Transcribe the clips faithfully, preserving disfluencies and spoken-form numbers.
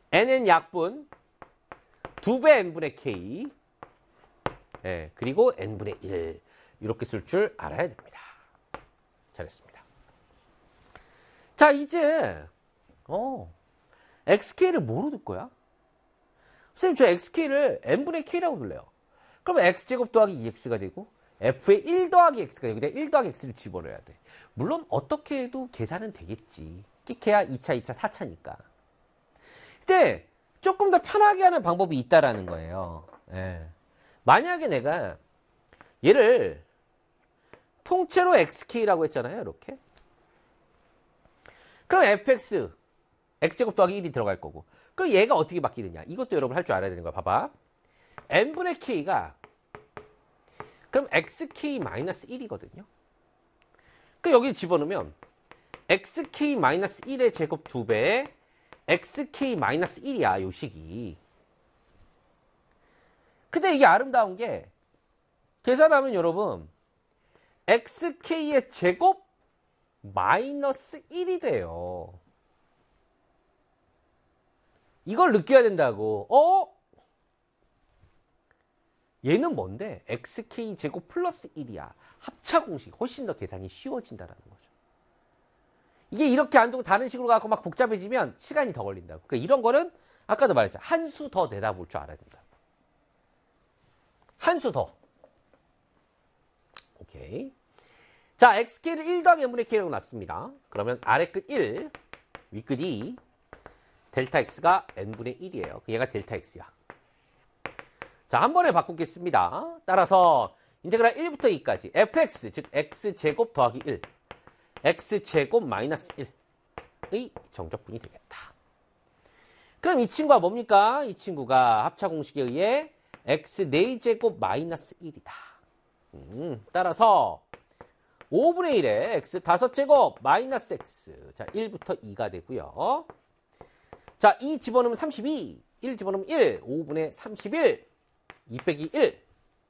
n은 약분 두 배 n분의 k 예, 그리고 n분의 일 이렇게 쓸 줄 알아야 됩니다. 잘했습니다. 자, 이제 어, xk를 뭐로 둘 거야? 선생님, 저 xk를 n분의 k라고 불러요. 그러면 x제곱 더하기 이 엑스가 되고 f의 일 더하기 x가 여기다 일 더하기 x를 집어넣어야 돼. 물론 어떻게 해도 계산은 되겠지. 끼케야 이 차, 이 차, 사 차니까. 근데 조금 더 편하게 하는 방법이 있다라는 거예요. 예. 만약에 내가 얘를 통째로 xk라고 했잖아요. 이렇게. 그럼 fx, x제곱 더하기 일이 들어갈 거고. 그럼 얘가 어떻게 바뀌느냐. 이것도 여러분 할 줄 알아야 되는 거야. 봐봐. n분의 k가 그럼 xk 마이너스 일이거든요. 그럼 여기 집어넣으면 xk 마이너스 일의 제곱 두 배에 xk 마이너스 일이야. 요 식이. 근데 이게 아름다운 게 계산하면 여러분 xk의 제곱 마이너스 일이 돼요. 이걸 느껴야 된다고. 어? 얘는 뭔데? xk 제곱 플러스 일이야. 합차 공식. 훨씬 더 계산이 쉬워진다라는 거죠. 이게 이렇게 안 두고 다른 식으로 가고 막 복잡해지면 시간이 더 걸린다고. 그러니까 이런 거는 아까도 말했죠. 한 수 더 내다볼 줄 알아야 된다. 한 수 더. 오케이. 자, xk를 일 더하기 n분의 k라고 놨습니다. 그러면 아래 끝 일, 위 끝 이, 델타 x가 n분의 일이에요. 얘가 델타 x야. 자, 한 번에 바꾸겠습니다. 따라서 인테그랄 일부터 이까지 fx, 즉 x제곱 더하기 일, x제곱 마이너스 일의 정적분이 되겠다. 그럼 이 친구가 뭡니까? 이 친구가 합차 공식에 의해 x 네 제곱 마이너스 일이다. 음, 따라서 오분의 일에 x 다섯 제곱 마이너스 x. 자, 일부터 이가 되고요. 자, 이 집어넣으면 삼십이, 일 집어넣으면 일, 오분의 삼십일, 이 빼기 일.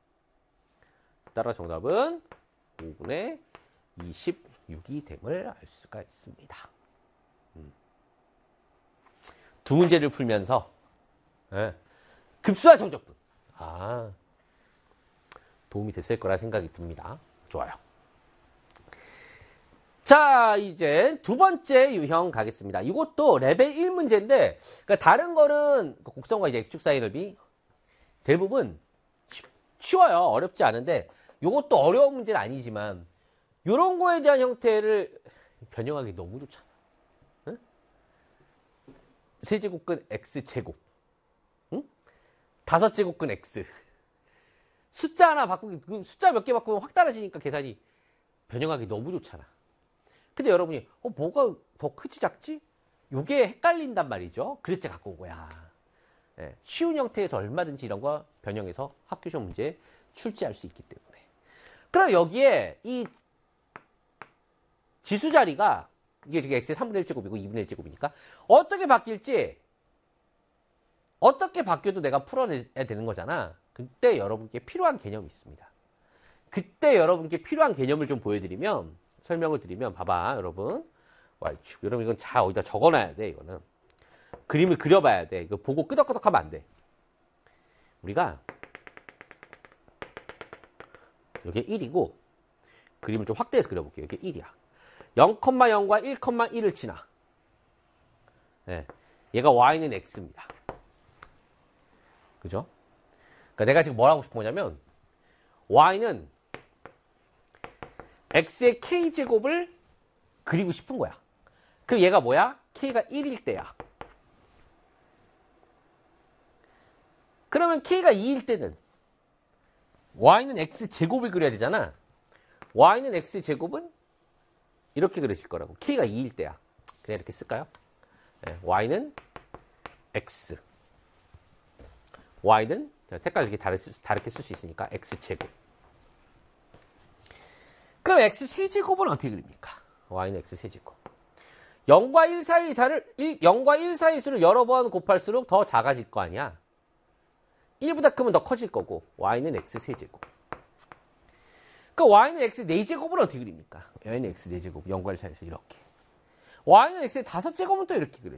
따라 정답은 오분의 이십육이 됨을 알 수가 있습니다. 음. 두 문제를 풀면서 네. 급수와 정적분. 아, 도움이 됐을 거라 생각이 듭니다. 좋아요. 자, 이제 두 번째 유형 가겠습니다. 이것도 레벨 일 문제인데, 그러니까 다른 거는 곡선과 이제 x축 사이 넓이 대부분 쉬워요. 어렵지 않은데, 이것도 어려운 문제는 아니지만, 이런 거에 대한 형태를 변형하기 너무 좋잖아. 응? 세제곱근 x제곱. 응? 다섯 제곱근 x. 숫자 하나 바꾸기, 숫자 몇 개 바꾸면 확 달라지니까 계산이 변형하기 너무 좋잖아. 근데 여러분이 어, 뭐가 더 크지 작지? 이게 헷갈린단 말이죠. 그래서 제가 갖고 온 거야. 예, 쉬운 형태에서 얼마든지 이런 거 변형해서 학교 시험 문제 출제할 수 있기 때문에. 그럼 여기에 이 지수 자리가 이게 지금 x의 삼분의 일 제곱이고 이분의 일 제곱이니까 어떻게 바뀔지 어떻게 바뀌어도 내가 풀어내야 되는 거잖아. 그때 여러분께 필요한 개념이 있습니다. 그때 여러분께 필요한 개념을 좀 보여드리면 설명을 드리면 봐봐 여러분. y축. 여러분 이건 잘 어디다 적어놔야 돼. 이거는 그림을 그려봐야 돼. 이거 보고 끄덕끄덕하면 안 돼. 우리가 여기 일이고 그림을 좀 확대해서 그려볼게요. 이게 일이야. 영, 영과 일, 일을 지나. 네. 얘가 y는 x입니다. 그죠? 그러니까 내가 지금 뭘 하고 싶은 거냐면 y는 x의 k제곱을 그리고 싶은 거야. 그럼 얘가 뭐야? k가 일일 때야. 그러면 k가 이일 때는 y는 x제곱을 그려야 되잖아. y는 x제곱은 이렇게 그려질 거라고. k가 이일 때야. 그냥 이렇게 쓸까요? 네, y는 x. y는 색깔 이렇게 다르게 쓸 수 있으니까 x제곱. 그럼 x 세제곱은 어떻게 그립니까? y는 x 세제곱. 영과 일 사이 사를 영과 일 사이 수를 여러 번 곱할수록 더 작아질 거 아니야. 일보다 크면 더 커질 거고 y는 x 세제곱. 그럼 y는 x 네 제곱은 어떻게 그립니까? y는 x 네 제곱. 영과 일 사이에서 이렇게. y는 x의 다섯 제곱은 또 이렇게 그려져.